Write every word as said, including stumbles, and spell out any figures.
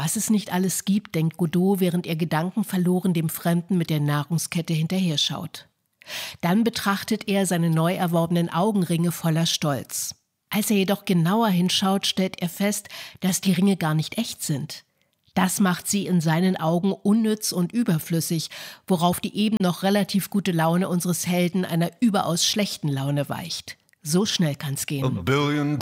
Was es nicht alles gibt, denkt Godot, während er gedankenverloren dem Fremden mit der Nahrungskette hinterher schaut. Dann betrachtet er seine neu erworbenen Augenringe voller Stolz. Als er jedoch genauer hinschaut, stellt er fest, dass die Ringe gar nicht echt sind. Das macht sie in seinen Augen unnütz und überflüssig, worauf die eben noch relativ gute Laune unseres Helden einer überaus schlechten Laune weicht. So schnell kann's gehen.